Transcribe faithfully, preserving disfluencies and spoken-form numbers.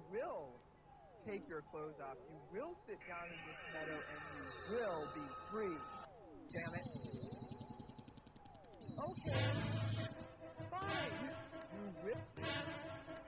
will take your clothes off. You will sit down in this meadow and you will be free.